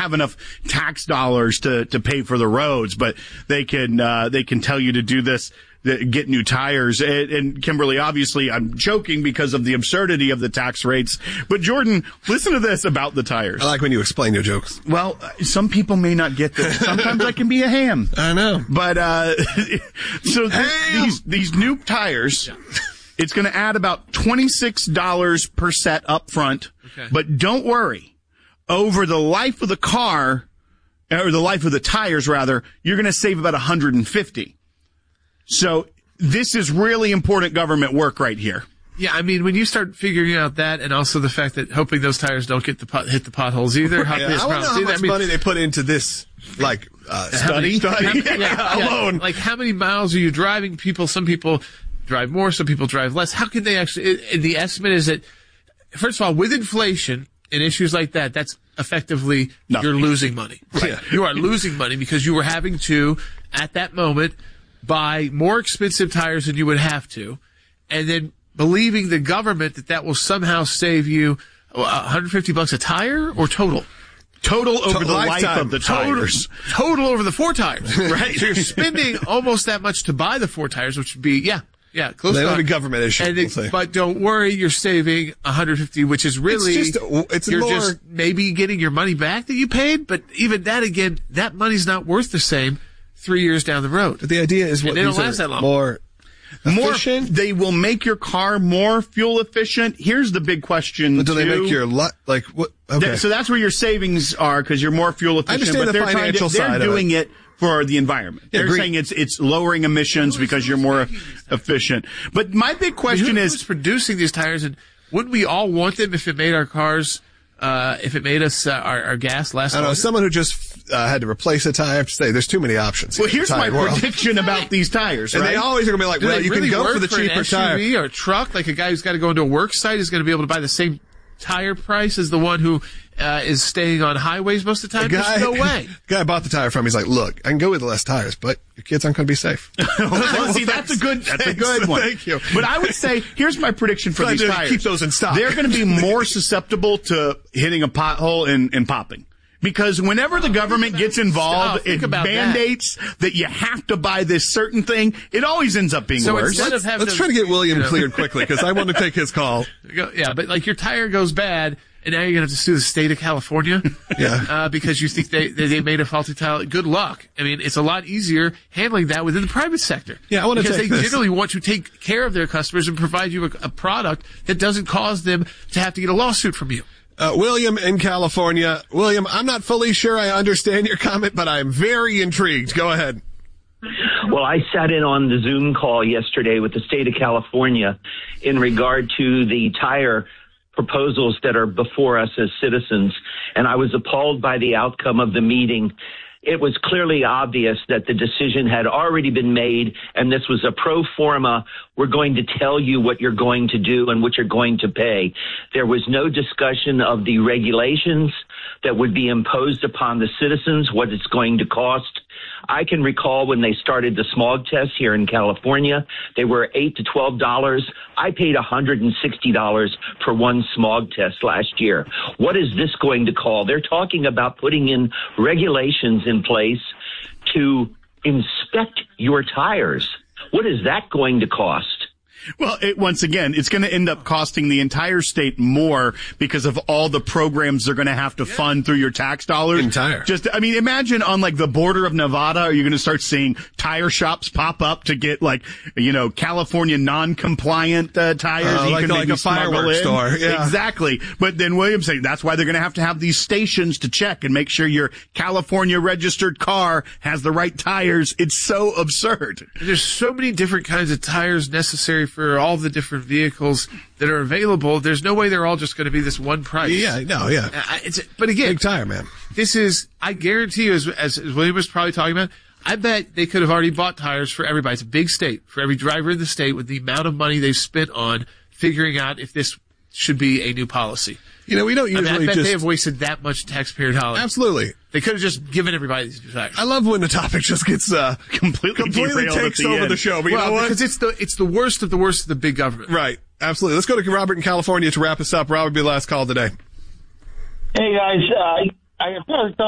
have enough tax dollars to pay for the roads, but they can tell you to do this, get new tires. And Kimberly, obviously, I'm joking because of the absurdity of the tax rates. But Jordan, listen to this about the tires. I like when you explain your jokes. Well, some people may not get this. Sometimes I can be a ham. I know. But so these new tires, it's going to add about $26 per set up front. Okay. But don't worry. Over the life of the car, or the life of the tires, rather, you're going to save about $150. So this is really important government work right here. Yeah, I mean, when you start figuring out that, and also the fact that hoping those tires don't hit the potholes either. I want to know how much money they put into this, study alone. Like, how many miles are you driving? Some people drive more, some people drive less. How can they actually? The estimate is that, first of all, with inflation and issues like that, that's effectively you're losing money. Right. Yeah. You are losing money because you were having to, at that moment, buy more expensive tires than you would have to, and then believing the government that will somehow save you $150 a tire, or total over the life of the tires. Total over the 4 tires. Right. So you're spending almost that much to buy the 4 tires, which would be, close to a government issue. But don't worry, you're saving $150, which is really, just maybe getting your money back that you paid. But even that, again, that money's not worth the same 3 years down the road. But the idea is they don't last that long. More efficient? They will make your car more fuel efficient. Here's the big question. But do they make your what? Okay. So that's where your savings are, because you're more fuel efficient. I understand the financial side of it. They're doing it for the environment. They're saying it's lowering emissions because you're more efficient. But my big question is, who's producing these tires, and wouldn't we all want them if it made our cars, if it made us our gas last longer? I don't know. Someone who just had to replace a tire, I have to say, there's too many options. Well, here's my prediction about these tires, right? And they always are going to be like, well, you can go for the cheaper tire. An SUV or a truck, like a guy who's got to go into a work site is going to be able to buy the same tire price as the one who is staying on highways most of the time? There's no way. The guy I bought the tire from, he's like, look, I can go with less tires, but your kids aren't going to be safe. Well, see, that's a good one. Thank you. But I would say, here's my prediction for these tires. Keep those in stock. They're going to be more susceptible to hitting a pothole and popping. Because whenever the government gets involved, it mandates that you have to buy this certain thing. It always ends up being worse. Let's try to get William cleared quickly, because I want to take his call. Yeah, but like your tire goes bad, and now you're going to have to sue the state of California. Because you think they made a faulty tire. Good luck. I mean, it's a lot easier handling that within the private sector. Yeah, I want to take Because they generally want to take care of their customers and provide you a product that doesn't cause them to have to get a lawsuit from you. William in California. William, I'm not fully sure I understand your comment, but I'm very intrigued. Go ahead. Well, I sat in on the Zoom call yesterday with the state of California in regard to the tire proposals that are before us as citizens, and I was appalled by the outcome of the meeting. It was clearly obvious that the decision had already been made, and this was a pro forma. We're going to tell you what you're going to do and what you're going to pay. There was no discussion of the regulations that would be imposed upon the citizens, what it's going to cost. I can recall when they started the smog tests here in California, they were $8 to $12. I paid $160 for one smog test last year. What is this going to call? They're talking about putting in regulations in place to inspect your tires. What is that going to cost? Well, once again, it's going to end up costing the entire state more because of all the programs they're going to have to fund through your tax dollars. Imagine on like the border of Nevada, are you going to start seeing tire shops pop up to get California non-compliant tires? Like a fireworks store. Yeah. Exactly. But then William's saying that's why they're going to have these stations to check and make sure your California registered car has the right tires. It's so absurd. There's so many different kinds of tires necessary for all the different vehicles that are available. There's no way they're all just going to be this one price. But again, big tire, man. I guarantee you, as William was probably talking about, I bet they could have already bought tires for everybody. It's a big state, for every driver in the state, with the amount of money they've spent on figuring out if this should be a new policy. We don't usually I bet they have wasted that much taxpayer dollars. Absolutely. They could have just given everybody these tires. I love when the topic just gets completely takes over the show. But you know what? Because it's the worst of the big government. Right. Absolutely. Let's go to Robert in California to wrap us up. Robert, be the last call today. Hey, guys. I have got